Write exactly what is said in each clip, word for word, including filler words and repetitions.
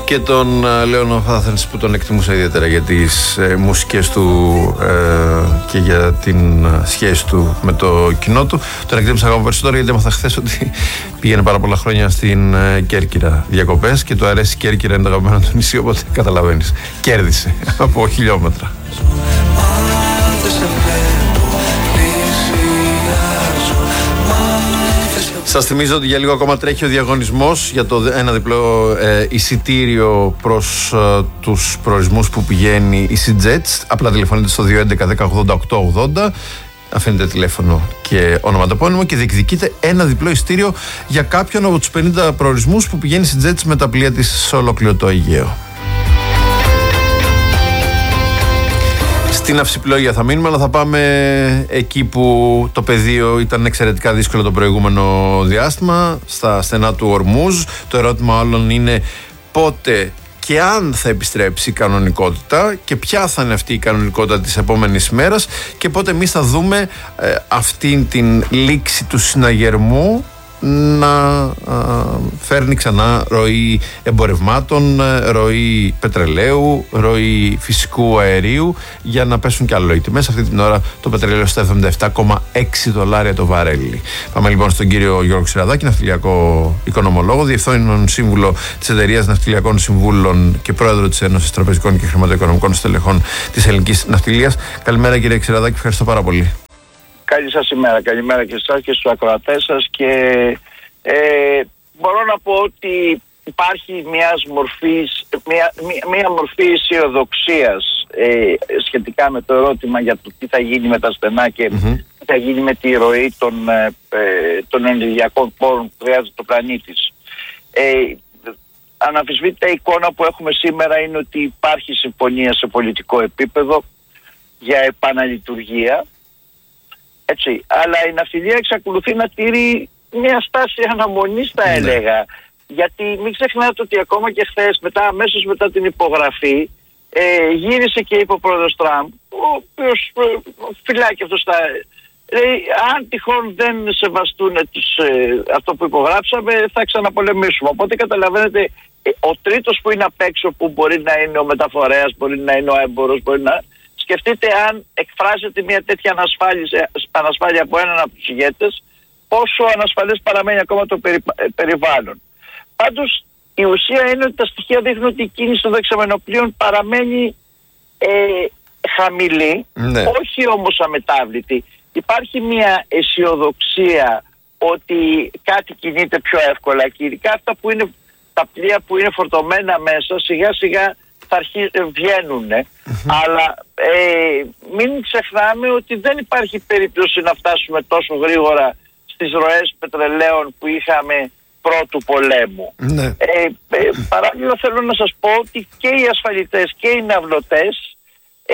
και τον Λέωνο Φάθενς που τον εκτιμούσα ιδιαίτερα για τις ε, μουσικές του ε, και για την ε, σχέση του με το κοινό του. Τον εκτίμησα ακόμα περισσότερο γιατί έμαθα χθες ότι πήγαινε πάρα πολλά χρόνια στην ε, Κέρκυρα διακοπές και του αρέσει η Κέρκυρα, είναι το αγαπημένο του νησί, οπότε καταλαβαίνεις, κέρδισε από χιλιόμετρα. Σας θυμίζω ότι για λίγο ακόμα τρέχει ο διαγωνισμός για το ένα διπλό ε, εισιτήριο προς ε, τους προορισμούς που πηγαίνει η EasyJet. Απλά τηλεφωνείτε στο δύο έντεκα δέκα ογδόντα οκτώ ογδόντα, αφήνετε τηλέφωνο και ονοματεπώνυμο και διεκδικείτε ένα διπλό εισιτήριο για κάποιον από τους πενήντα προορισμούς που πηγαίνει η EasyJet με τα πλοία της σε ολόκληρο το Αιγαίο. Στην ναυσιπλοεία θα μείνουμε, αλλά θα πάμε εκεί που το πεδίο ήταν εξαιρετικά δύσκολο το προηγούμενο διάστημα, στα στενά του Ορμούζ. Το ερώτημα όλων είναι πότε και αν θα επιστρέψει η κανονικότητα και ποια θα είναι αυτή η κανονικότητα της επόμενης μέρας και πότε εμείς θα δούμε ε, αυτήν την λήξη του συναγερμού να α, φέρνει ξανά ροή εμπορευμάτων, ροή πετρελαίου, ροή φυσικού αερίου για να πέσουν κι άλλο οι τιμές. Αυτή την ώρα το πετρελαίο στα εβδομήντα επτά κόμμα έξι δολάρια το βαρέλι. Πάμε λοιπόν στον κύριο Γιώργο Ξηραδάκη, ναυτιλιακό οικονομολόγο, διευθύνων σύμβουλο της Εταιρείας Ναυτιλιακών Συμβούλων και πρόεδρο της Ένωσης Τραπεζικών και Χρηματοοικονομικών Στελεχών της Ελληνικής Ναυτιλίας. Καλημέρα κύριε Ξηραδάκη, ευχαριστώ πάρα πολύ. Καλή σας ημέρα, καλημέρα και εσάς και στους ακροατές σας και ε, μπορώ να πω ότι υπάρχει μιας μορφής, μια, μια, μια μορφή αισιοδοξίας ε, σχετικά με το ερώτημα για το τι θα γίνει με τα στενά και mm-hmm. τι θα γίνει με τη ροή των, ε, των ενεργειακών πόρων που χρειάζεται το πλανήτης. Ε, αναμφισβήτητα η εικόνα που έχουμε σήμερα είναι ότι υπάρχει συμφωνία σε πολιτικό επίπεδο για επαναλειτουργία. Έτσι, αλλά η ναυτιλία εξακολουθεί να τηρεί μια στάση αναμονής, θα έλεγα. Γιατί μην ξεχνάτε ότι ακόμα και χθες, μετά, αμέσως μετά την υπογραφή, ε, γύρισε και είπε ο πρόεδρος Τραμπ, ο οποίος ε, φυλάει και αυτό στα... Λέει, αν τυχόν δεν σεβαστούν τους, ε, αυτό που υπογράψαμε, θα ξαναπολεμήσουμε. Οπότε καταλαβαίνετε, ε, ο τρίτος που είναι απ' έξω, που μπορεί να είναι ο μεταφορέας, μπορεί να είναι ο έμπορος, μπορεί να... Σκεφτείτε αν εκφράζεται μια τέτοια ανασφάλεια, ανασφάλεια από έναν από τους ηγέτες, πόσο ανασφαλές παραμένει ακόμα το περι, περιβάλλον. Πάντως η ουσία είναι ότι τα στοιχεία δείχνουν ότι η κίνηση των δεξαμενοπλοίων παραμένει ε, χαμηλή, ναι. όχι όμως αμετάβλητη. Υπάρχει μια αισιοδοξία ότι κάτι κινείται πιο εύκολα και ειδικά αυτά που είναι τα πλοία που είναι φορτωμένα μέσα σιγά σιγά θα αρχί, βγαίνουν, mm-hmm. αλλά ε, μην ξεχνάμε ότι δεν υπάρχει περίπτωση να φτάσουμε τόσο γρήγορα στις ροές πετρελαίων που είχαμε πρώτου πολέμου. Mm-hmm. Ε, ε, παράλληλα θέλω να σας πω ότι και οι ασφαλιτές και οι ναυλωτές ε,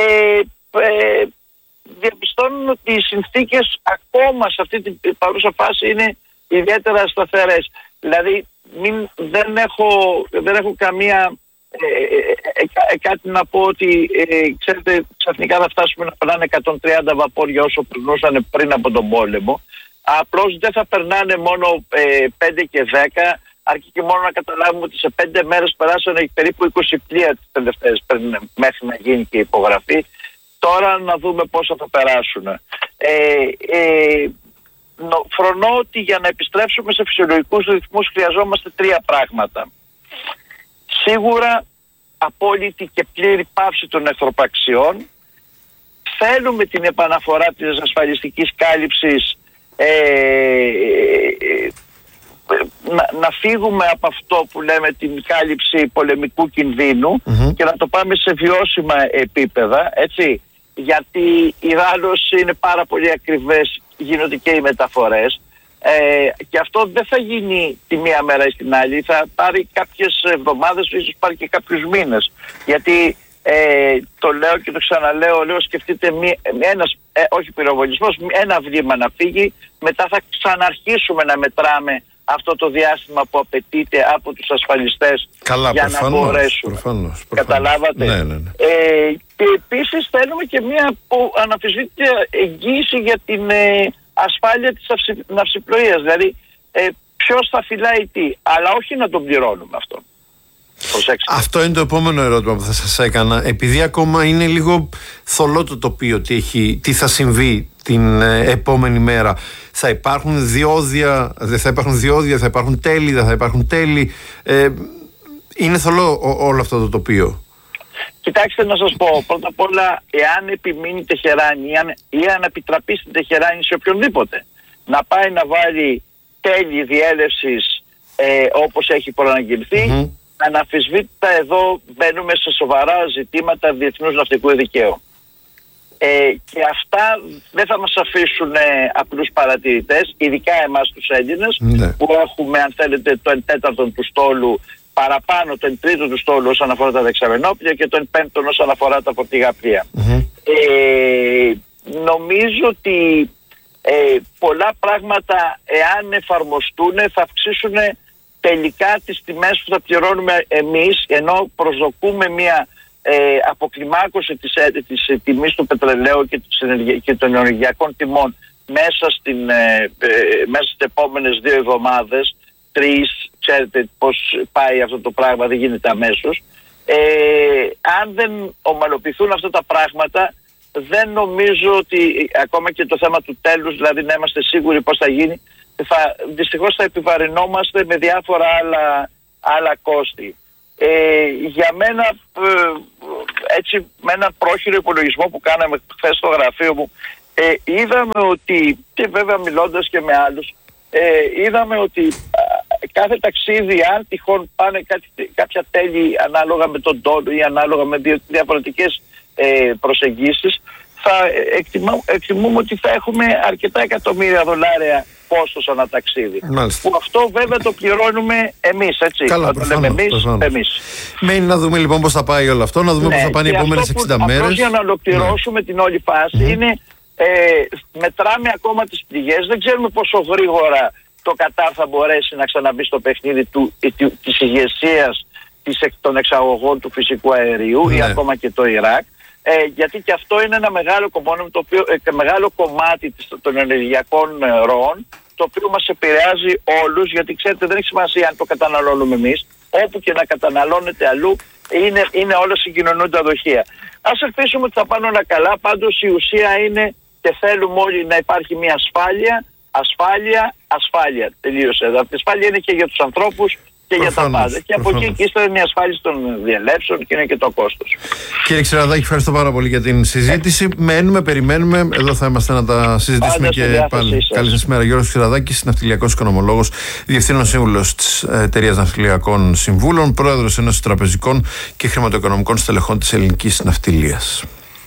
ε, διαπιστώνουν ότι οι συνθήκες ακόμα σε αυτή την παρούσα φάση είναι ιδιαίτερα σταθερές. Δηλαδή μην, δεν, έχω, δεν έχω καμία Ε, ε, ε, ε, κάτι να πω ότι ε, ξέρετε, ξαφνικά θα φτάσουμε να περνάνε εκατόν τριάντα βαπόρια όσο περνούσαν πριν από τον πόλεμο. Απλώς δεν θα περνάνε μόνο ε, πέντε και δέκα, αρκεί και μόνο να καταλάβουμε ότι σε πέντε μέρες περάσανε περίπου είκοσι πλοία τις τελευταίες μέχρι να γίνει και η υπογραφή. Τώρα να δούμε πόσο θα περάσουν. Ε, ε, νο, φρονώ ότι για να επιστρέψουμε σε φυσιολογικούς ρυθμούς χρειαζόμαστε τρία πράγματα. Σίγουρα απόλυτη και πλήρη πάυση των εχθροπραξιών. Θέλουμε την επαναφορά της ασφαλιστικής κάλυψης, ε, ε, να, να φύγουμε από αυτό που λέμε την κάλυψη πολεμικού κινδύνου mm-hmm. και να το πάμε σε βιώσιμα επίπεδα, έτσι, γιατί ιδάλλως είναι πάρα πολύ ακριβές, γίνονται και οι μεταφορές. Ε, και αυτό δεν θα γίνει τη μία μέρα ή στην άλλη, θα πάρει κάποιες εβδομάδες, ίσως πάρει και κάποιους μήνες. Γιατί ε, το λέω και το ξαναλέω, λέω σκεφτείτε μη, ένας, ε, όχι πυροβολισμός, ένα βήμα να φύγει, μετά θα ξαναρχίσουμε να μετράμε αυτό το διάστημα που απαιτείται από τους ασφαλιστές. Καλά, για προφανώς, να μπορέσουν. Προφανώς, προφανώς. Καταλάβατε. Ναι, ναι, ναι. Ε, και επίσης θέλουμε και μια αναμφισβήτητη εγγύηση για την ε, ασφάλεια της ναυσιπλοείας. Δηλαδή ε, ποιος θα φυλάει τι, αλλά όχι να τον πληρώνουμε αυτό. προσέξτε. Αυτό είναι το επόμενο ερώτημα που θα σας έκανα. Επειδή ακόμα είναι λίγο θολό το τοπίο, τι, έχει, τι θα συμβεί την ε, επόμενη μέρα. Θα υπάρχουν διόδια, δεν θα υπάρχουν διόδια, θα υπάρχουν τέλη, δεν θα υπάρχουν τέλη. Ε, είναι θολό ό, όλο αυτό το τοπίο. Κοιτάξτε να σας πω, πρώτα απ' όλα, εάν επιμείνει Τεχεράνη ή αν, ή αν επιτραπεί στην Τεχεράνη σε οποιονδήποτε να πάει να βάλει τέλη διέλευσης ε, όπως έχει προαναγγελθεί, mm-hmm. αναμφισβήτητα εδώ μπαίνουμε σε σοβαρά ζητήματα διεθνούς ναυτικού δικαίου. Ε, και αυτά δεν θα μας αφήσουν ε, απλούς παρατηρητές, ειδικά εμάς τους Έλληνες, mm-hmm. που έχουμε, αν θέλετε, το εν τέταρτον του στόλου παραπάνω, το εν τρίτο του στόλου όσον αφορά τα δεξαμενόπλια και το εν πέμπτον όσον αφορά τα φορτηγά πλοία. Mm-hmm. Ε, νομίζω ότι ε, πολλά πράγματα, εάν εφαρμοστούν, θα αυξήσουν τελικά τις τιμές που θα πληρώνουμε εμείς, ενώ προσδοκούμε μια ε, αποκλιμάκωση της, της ε, τιμής του πετρελαίου και, της, και των ενεργειακών τιμών μέσα, στην, ε, ε, μέσα στις επόμενες δύο εβδομάδες, τρεις. Ξέρετε πώς πάει αυτό το πράγμα, δεν γίνεται αμέσως. Ε, αν δεν ομαλοποιηθούν αυτά τα πράγματα, δεν νομίζω ότι ακόμα και το θέμα του τέλους, δηλαδή να είμαστε σίγουροι πώς θα γίνει, θα, δυστυχώς θα επιβαρυνόμαστε με διάφορα άλλα, άλλα κόστη. Ε, για μένα, ε, έτσι, με ένα πρόχειρο υπολογισμό που κάναμε χθες στο γραφείο μου, ε, είδαμε ότι, και βέβαια μιλώντας και με άλλους, ε, είδαμε ότι κάθε ταξίδι, αν τυχόν πάνε κάτι, κάποια τέλη ανάλογα με τον τόνο ή ανάλογα με διαφορετικές ε, προσεγγίσεις, θα εκτιμά, εκτιμούμε ότι θα έχουμε αρκετά εκατομμύρια δολάρια κόστος ανά ταξίδι. Μάλιστα. Που αυτό βέβαια το πληρώνουμε εμείς, έτσι. Καλά, όταν λέμε εμείς, εμείς. Μένει να δούμε λοιπόν πώς θα πάει όλο αυτό, να δούμε ναι, πώς θα πάνε οι επόμενες εξήντα μέρες. Απλώς για να ολοκληρώσουμε ναι. την όλη φάση mm-hmm. είναι, ε, μετράμε ακόμα τις πληγές, δεν ξέρουμε πόσο γρήγορα το Κατάρ θα μπορέσει να ξαναμπεί στο παιχνίδι του, της ηγεσίας της, των εξαγωγών του φυσικού αερίου ναι. ή ακόμα και το Ιράκ. Ε, γιατί και αυτό είναι ένα μεγάλο, κομμάτι, το οποίο, ε, μεγάλο κομμάτι της, των ενεργειακών ε, ροών, το οποίο μας επηρεάζει όλους, γιατί ξέρετε δεν έχει σημασία αν το καταναλώνουμε εμείς, όπου και να καταναλώνεται αλλού είναι, είναι όλα συγκοινωνούντα δοχεία. Ας ελπίσουμε ότι θα πάνε όλα καλά, πάντως η ουσία είναι και θέλουμε όλοι να υπάρχει μια ασφάλεια, ασφάλεια, ασφάλεια. Τελείωσε. Η ασφάλεια είναι και για τους ανθρώπους και προφανώς, για τα πάντα. Και από εκεί και ύστερα είναι η ασφάλιση των διελεύσεων και είναι και το κόστος. Κύριε Ξηραδάκη, ευχαριστώ πάρα πολύ για την συζήτηση. Μένουμε, περιμένουμε. Εδώ θα είμαστε να τα συζητήσουμε Άντε, και πάλι. Καλή σας μέρα. Γιώργος Ξηραδάκης, ναυτιλιακός οικονομολόγος, διευθύνων σύμβουλος της Εταιρείας Ναυτιλιακών Συμβούλων, πρόεδρος Ένωσης Τραπεζικών και Χρηματοοικονομικών Στελεχών της Ελληνικής Ναυτιλίας.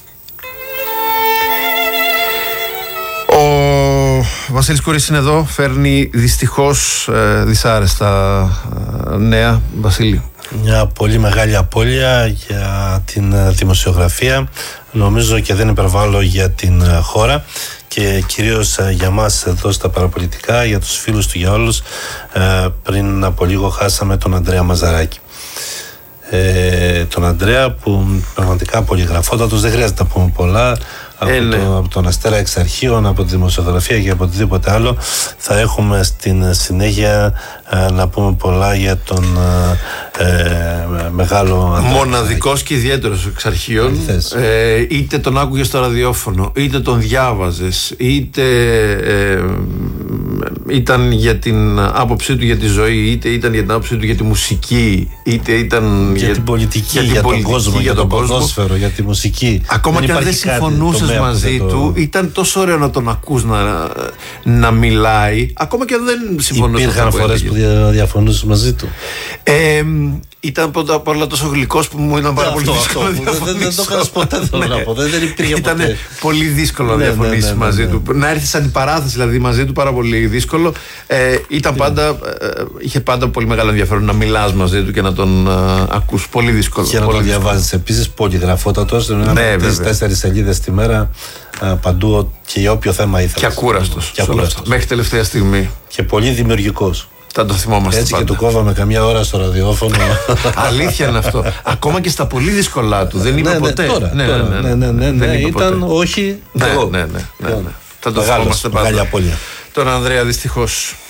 Ο Βασίλης Κουρής είναι εδώ, φέρνει δυστυχώς ε, δυσάρεστα ε, νέα. Βασίλη. Μια πολύ μεγάλη απώλεια για την δημοσιογραφία, νομίζω, και δεν υπερβάλλω, για την χώρα και κυρίως για μας εδώ στα παραπολιτικά, για τους φίλους του, για όλους. Ε, πριν από λίγο χάσαμε τον Ανδρέα Μαζαράκη. Ε, τον Ανδρέα που πραγματικά πολυγραφότατος, δεν χρειάζεται να πούμε πολλά. Από, ε, το, από τον Αστέρα εξ αρχείων, από τη δημοσιογραφία και από οτιδήποτε άλλο. Θα έχουμε στην συνέχεια ε, να πούμε πολλά για τον ε, μεγάλο μοναδικός και ιδιαίτερος εξ αρχείων. Ε, είτε τον άκουγες στο ραδιόφωνο, είτε τον διάβαζες, είτε ε, ήταν για την άποψή του για τη ζωή, είτε ήταν για την άποψή του για τη μουσική, είτε ήταν για, για την πολιτική, για, για, πολιτική, τον κόσμο, για, για τον ποδόσφαιρο, για τη μουσική. Ακόμα δεν και αν δεν συμφωνούσες μαζί το... του, ήταν τόσο ωραίο να τον ακούς να, να μιλάει, ακόμα και αν δεν συμφωνούσες. Υπήρχαν φορές που διαφωνούσες μαζί του. Ε, ήταν πρώτα απ' όλα τόσο γλυκός που μου ήταν πάρα πολύ δύσκολο να διαφωνήσω. Δεν το έκανας ποτέ, θέλω να πω. Δεν υπήρχε ποτέ. Ήταν πολύ δύσκολο να διαφωνήσεις μαζί του. Να έρθεις σε αντιπαράθεση δηλαδή μαζί του, πάρα πολύ δύσκολο. Ήταν πάντα, είχε πάντα πολύ μεγάλο ενδιαφέρον να μιλάς μαζί του και να τον ακούς. Πολύ δύσκολο. Και να τον διαβάζεις επίσης, πολυγραφότατος. Τέσσερις σελίδες τη μέρα. Παντού και για όποιο θέμα ήθελες. Και ακούραστος. Μέχρι τελευταία στιγμή. Και πολύ δημιουργικός. Θα το θυμόμαστε. Έτσι πάντα. Και του κόβαμε καμιά ώρα στο ραδιόφωνο. Αλήθεια είναι αυτό. Ακόμα και στα πολύ δύσκολα του. Δεν είπε ναι, ποτέ. Ναι, τώρα, ναι, τώρα, ναι, ναι, ναι, ναι, ναι, ήταν ποτέ. Όχι. Ναι, ναι, ναι, ναι, ναι, ναι. Θα το θυμόμαστε πάντα. Μεγάλη απώλεια. Τον Ανδρέα δυστυχώς.